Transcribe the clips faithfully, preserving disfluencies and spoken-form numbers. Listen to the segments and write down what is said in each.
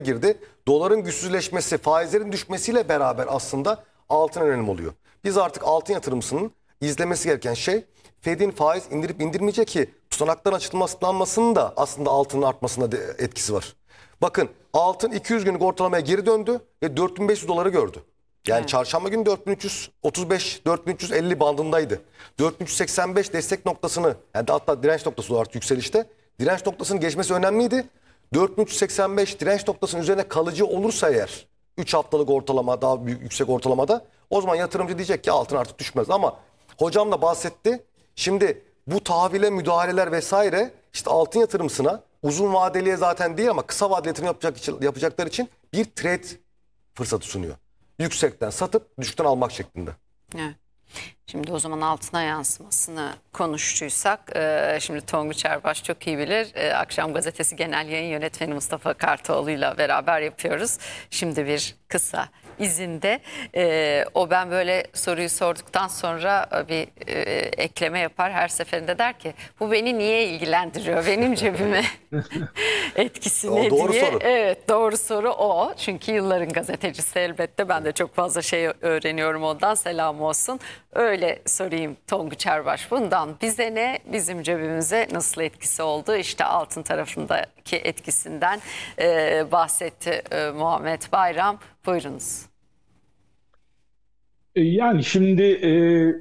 girdi. Doların güçsüzleşmesi, faizlerin düşmesiyle beraber aslında altın önemli oluyor. Biz artık altın yatırımcısının izlemesi gereken şey Fed'in faiz indirip indirmeyecek ki tutanakların açıklanmasının da aslında altının artmasına etkisi var. Bakın altın iki yüz günlük ortalamaya geri döndü ve dört bin beş yüz doları gördü. Yani evet. Çarşamba günü dört bin üç yüz otuz beş dört bin üç yüz elli bandındaydı. dört bin üç yüz seksen beş destek noktasını, yani hatta direnç noktası olarak yükselişte, direnç noktasını geçmesi önemliydi. dört bin üç yüz seksen beş direnç noktasının üzerine kalıcı olursa eğer üç haftalık ortalama, daha büyük, yüksek ortalamada, o zaman yatırımcı diyecek ki altın artık düşmez. Ama hocam da bahsetti. Şimdi bu tahvile müdahaleler vesaire işte altın yatırımcısına uzun vadeliye zaten değil ama kısa vadeli yatırım yapacak, yapacaklar için bir trade fırsatı sunuyor. Yüksekten satıp düşükten almak şeklinde. Evet. Şimdi o zaman altına yansımasını konuştuysak, e, şimdi Tonguç Erbaş çok iyi bilir. E, Akşam Gazetesi Genel Yayın Yönetmeni Mustafa Kartoğlu'yla beraber yapıyoruz. Şimdi bir kısa izinde. E, o ben böyle soruyu sorduktan sonra bir e, ekleme yapar. Her seferinde der ki bu beni niye ilgilendiriyor? Benim cebime etkisi ne doğru diye. Soru. Evet, doğru soru o. Çünkü yılların gazetecisi elbette. Ben de çok fazla şey öğreniyorum ondan. Selam olsun. Öyle sorayım Tonguç Erbaş. Bundan bize ne, bizim cebimize nasıl etkisi oldu? İşte altın tarafındaki etkisinden e, bahsetti e, Muhammed Bayram. Buyurunuz. Yani şimdi e,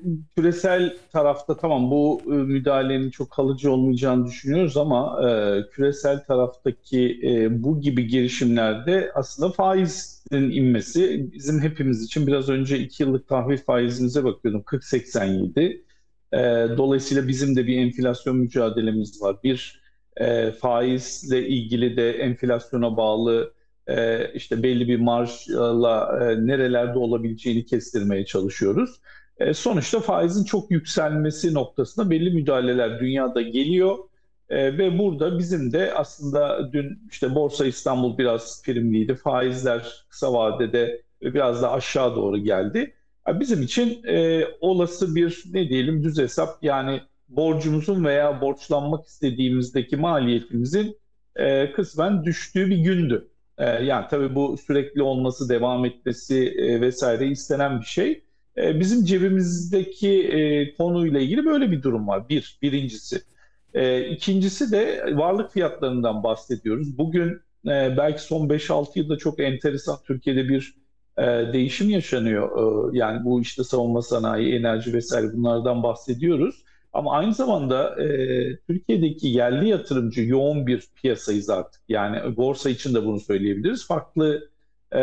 küresel tarafta tamam bu e, müdahalenin çok kalıcı olmayacağını düşünüyoruz ama e, küresel taraftaki e, bu gibi girişimlerde aslında faizin inmesi bizim hepimiz için, biraz önce iki yıllık tahvil faizimize bakıyordum, kırk seksen yedi. E, dolayısıyla bizim de bir enflasyon mücadelemiz var. Bir e, faizle ilgili de enflasyona bağlı Ee, işte belli bir marjla e, nerelerde olabileceğini kestirmeye çalışıyoruz. E, sonuçta faizin çok yükselmesi noktasında belli müdahaleler dünyada geliyor. E, ve burada bizim de aslında dün işte Borsa İstanbul biraz primliydi. Faizler kısa vadede biraz da aşağı doğru geldi. Yani bizim için e, olası bir ne diyelim düz hesap, yani borcumuzun veya borçlanmak istediğimizdeki maliyetimizin e, kısmen düştüğü bir gündü. Yani tabii bu sürekli olması, devam etmesi e, vesaire istenen bir şey. E, bizim cebimizdeki e, konuyla ilgili böyle bir durum var. Bir, birincisi. E, ikincisi de varlık fiyatlarından bahsediyoruz. Bugün e, belki son beş altı yılda çok enteresan Türkiye'de bir e, değişim yaşanıyor. E, yani bu işte savunma sanayi, enerji vesaire bunlardan bahsediyoruz. Ama aynı zamanda e, Türkiye'deki yerli yatırımcı yoğun bir piyasayız artık. Yani borsa için de bunu söyleyebiliriz. Farklı e,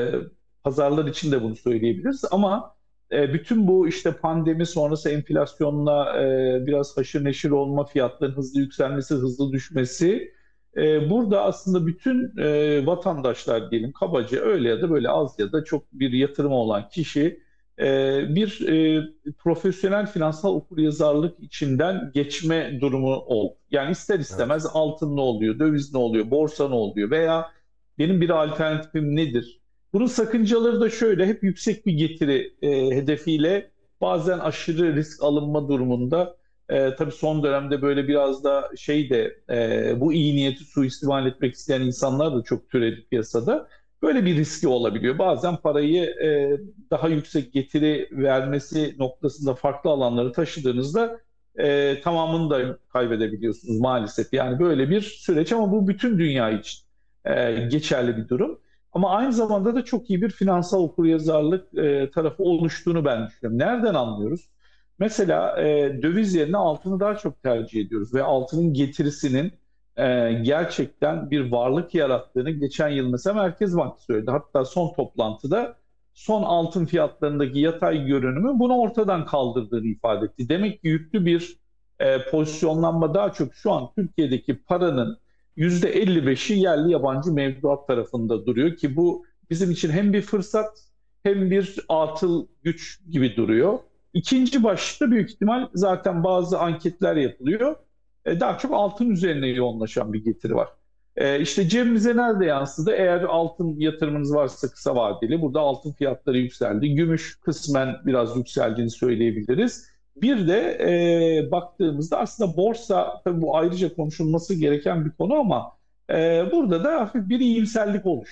pazarlar için de bunu söyleyebiliriz. Ama e, bütün bu işte pandemi sonrası enflasyonla e, biraz haşır neşir olma, fiyatların hızlı yükselmesi, hızlı düşmesi. E, burada aslında bütün e, vatandaşlar diyelim kabaca, öyle ya da böyle az ya da çok bir yatırımı olan kişi Ee, bir e, profesyonel finansal okuryazarlık içinden geçme durumu oldu. Yani ister istemez evet. Altın ne oluyor, döviz ne oluyor, borsa ne oluyor veya benim bir alternatifim nedir? Bunun sakıncaları da şöyle: hep yüksek bir getiri e, hedefiyle bazen aşırı risk alınma durumunda. E, tabii son dönemde böyle biraz da şey de e, bu iyi niyeti suistimal etmek isteyen insanlar da çok türedi piyasada. Böyle bir riski olabiliyor. Bazen parayı e, daha yüksek getiri vermesi noktasında farklı alanları taşıdığınızda e, tamamını da kaybedebiliyorsunuz maalesef. Yani böyle bir süreç, ama bu bütün dünya için e, geçerli bir durum. Ama aynı zamanda da çok iyi bir finansal okuryazarlık e, tarafı oluştuğunu ben düşünüyorum. Nereden anlıyoruz? Mesela e, döviz yerine altını daha çok tercih ediyoruz ve altının getirisinin e, gerçekten bir varlık yarattığını geçen yıl mesela Merkez Bankası söyledi. Hatta son toplantıda son altın fiyatlarındaki yatay görünümü bunu ortadan kaldırdığını ifade etti. Demek ki yüklü bir e, pozisyonlanma, daha çok şu an Türkiye'deki paranın yüzde elli beşi yerli yabancı mevduat tarafında duruyor ki bu bizim için hem bir fırsat hem bir atıl güç gibi duruyor. İkinci başlıkta büyük ihtimal zaten bazı anketler yapılıyor. Daha çok altın üzerine yoğunlaşan bir getiri var. Ee, işte cebimize nerede yansıdı? Eğer altın yatırımınız varsa kısa vadeli, burada altın fiyatları yükseldi. Gümüş kısmen biraz yükseldiğini söyleyebiliriz. Bir de e, baktığımızda aslında borsa, tabii bu ayrıca konuşulması gereken bir konu ama e, burada da hafif bir iyimserlik oluşuyor.